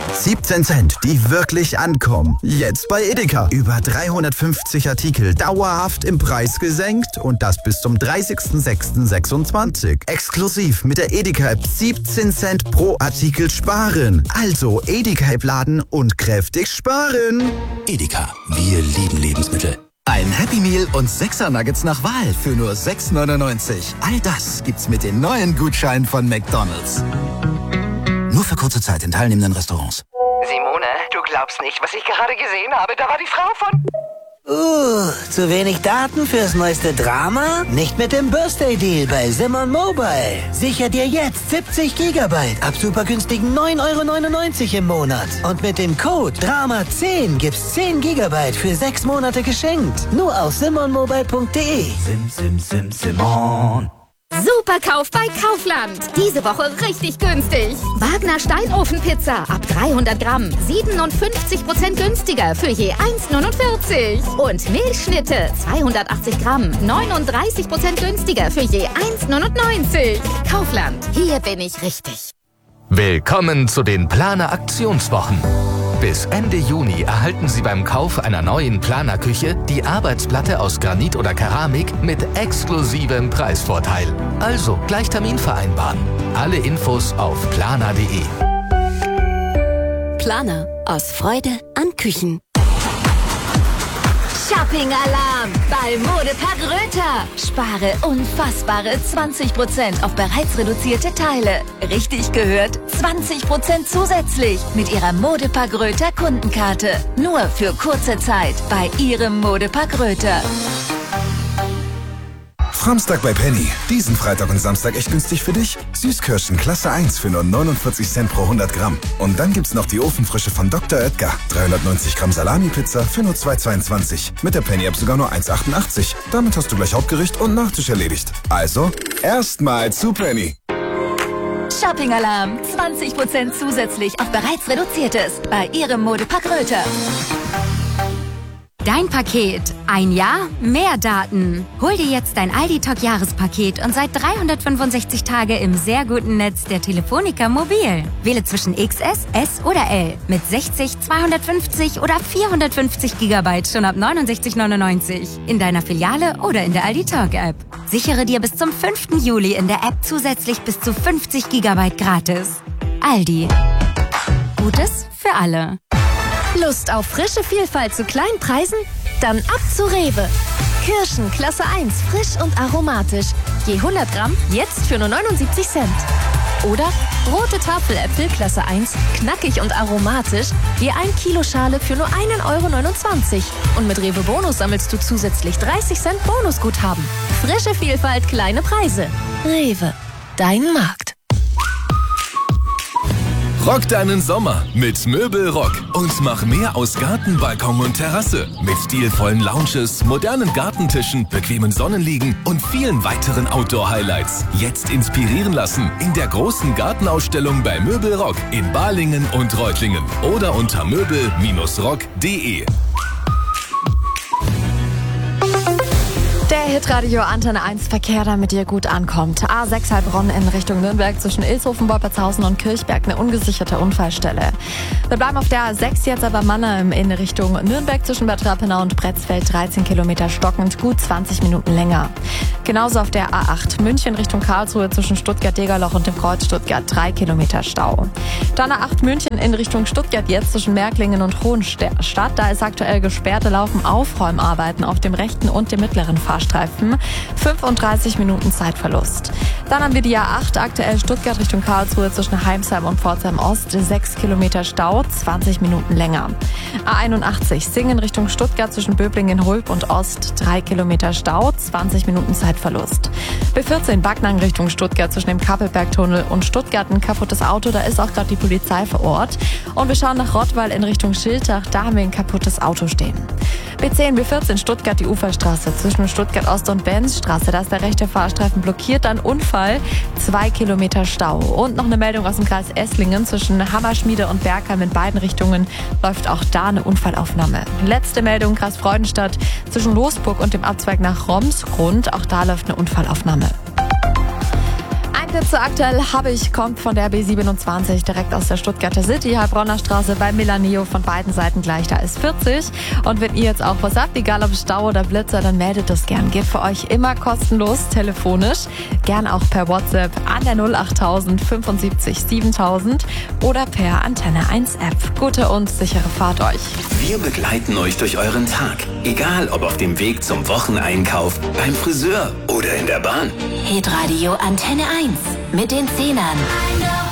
17 Cent, die wirklich ankommen. Jetzt bei Edeka. Über 350 Artikel dauerhaft im Preis gesenkt und das bis zum 30.06.26. Exklusiv mit der Edeka-App 17 Cent pro Artikel sparen. Also Edeka-App laden und kräftig sparen. Edeka, wir lieben Lebensmittel. Ein Happy Meal und 6er Nuggets nach Wahl für nur 6,99. All das gibt's mit den neuen Gutscheinen von McDonald's. Nur für kurze Zeit in teilnehmenden Restaurants. Simone, du glaubst nicht, was ich gerade gesehen habe. Da war die Frau von... Zu wenig Daten fürs neueste Drama? Nicht mit dem Birthday Deal bei Simon Mobile. Sicher dir jetzt 70 GB ab super günstigen 9,99 € im Monat. Und mit dem Code DRAMA10 gibt's 10 GB für 6 Monate geschenkt. Nur auf simonmobile.de. Simon. Super Kauf bei Kaufland. Diese Woche richtig günstig. Wagner Steinofenpizza ab 300 Gramm. 57% günstiger für je 1,49. Und Milchschnitte 280 Gramm. 39% günstiger für je 1,99. Kaufland. Hier bin ich richtig. Willkommen zu den Planer Aktionswochen. Bis Ende Juni erhalten Sie beim Kauf einer neuen Planerküche die Arbeitsplatte aus Granit oder Keramik mit exklusivem Preisvorteil. Also gleich Termin vereinbaren. Alle Infos auf planer.de. Planer. Aus Freude an Küchen. Shopping-Alarm bei Modepark Röther. Spare unfassbare 20% auf bereits reduzierte Teile. Richtig gehört, 20% zusätzlich mit Ihrer Modepark Röther Kundenkarte. Nur für kurze Zeit bei Ihrem Modepark Röther. Framstag bei Penny. Diesen Freitag und Samstag echt günstig für dich. Süßkirschen Klasse 1 für nur 49 Cent pro 100 Gramm. Und dann gibt's noch die Ofenfrische von Dr. Oetker. 390 Gramm Salami-Pizza für nur 2,22. Mit der Penny-App sogar nur 1,88. Damit hast du gleich Hauptgericht und Nachtisch erledigt. Also, erstmal zu Penny. Shopping-Alarm. 20% zusätzlich auf bereits reduziertes bei Ihrem Modepark Röther. Dein Paket. Ein Jahr, mehr Daten. Hol dir jetzt dein Aldi-Talk-Jahrespaket und seit 365 Tage im sehr guten Netz der Telefonica Mobil. Wähle zwischen XS, S oder L mit 60, 250 oder 450 GB schon ab 69,99 in deiner Filiale oder in der Aldi-Talk-App. Sichere dir bis zum 5. Juli in der App zusätzlich bis zu 50 GB gratis. Aldi. Gutes für alle. Lust auf frische Vielfalt zu kleinen Preisen? Dann ab zu Rewe. Kirschen Klasse 1, frisch und aromatisch. Je 100 Gramm, jetzt für nur 79 Cent. Oder rote Tafeläpfel Klasse 1, knackig und aromatisch. Je 1 Kilo Schale für nur 1,29 €. Und mit Rewe Bonus sammelst du zusätzlich 30 Cent Bonusguthaben. Frische Vielfalt, kleine Preise. Rewe, dein Markt. Rock deinen Sommer mit Möbelrock und mach mehr aus Garten, Balkon und Terrasse. Mit stilvollen Lounges, modernen Gartentischen, bequemen Sonnenliegen und vielen weiteren Outdoor-Highlights. Jetzt inspirieren lassen in der großen Gartenausstellung bei Möbelrock in Balingen und Reutlingen oder unter möbel-rock.de. Der Hitradio Antenne 1 Verkehr, damit ihr gut ankommt. A6 Heilbronn in Richtung Nürnberg zwischen Ilshofen, Wolpertshausen und Kirchberg eine ungesicherte Unfallstelle. Wir bleiben auf der A6 jetzt aber Mannheim in Richtung Nürnberg zwischen Bad Rappenau und Pretzfeld 13 Kilometer stockend, gut 20 Minuten länger. Genauso auf der A8 München Richtung Karlsruhe zwischen Stuttgart-Degerloch und dem Kreuz Stuttgart 3 Kilometer Stau. Dann A8 München in Richtung Stuttgart jetzt zwischen Märklingen und Hohenstadt. Da ist aktuell gesperrt, da laufen Aufräumarbeiten auf dem rechten und dem mittleren Fahrstreifen. 35 Minuten Zeitverlust. Dann haben wir die A8 aktuell Stuttgart Richtung Karlsruhe zwischen Heimsheim und Pforzheim Ost 6 Kilometer Stau, 20 Minuten länger. A81 Singen Richtung Stuttgart zwischen Böblingen, Hulb und Ost 3 Kilometer Stau, 20 Minuten Zeitverlust. B14 Backnang Richtung Stuttgart zwischen dem Kappelbergtunnel und Stuttgart ein kaputtes Auto, da ist auch gerade die Polizei vor Ort. Und wir schauen nach Rottweil in Richtung Schiltach, da haben wir ein kaputtes Auto stehen. B10, B14 Stuttgart die Uferstraße zwischen Stuttgart Ost und Benzstraße, da ist der rechte Fahrstreifen blockiert, dann Unfall, 2 Kilometer Stau. Und noch eine Meldung aus dem Kreis Esslingen zwischen Hammerschmiede und Bergheim in beiden Richtungen läuft auch da eine Unfallaufnahme. Letzte Meldung, Kreis Freudenstadt zwischen Losburg und dem Abzweig nach Romsgrund, auch da läuft eine Unfallaufnahme. Geheimtipps aktuell habe ich, kommt von der B27 direkt aus der Stuttgarter City, Heilbronner Straße bei Milaneo, von beiden Seiten gleich, da ist 40. Und wenn ihr jetzt auch was habt, egal ob Stau oder Blitzer, dann meldet das gern. Geht für euch immer kostenlos telefonisch, gern auch per WhatsApp an der 08000 75 7000 oder per Antenne 1 App. Gute und sichere Fahrt euch. Wir begleiten euch durch euren Tag, egal ob auf dem Weg zum Wocheneinkauf, beim Friseur oder in der Bahn. Hitradio Antenne 1 mit den Zehnern.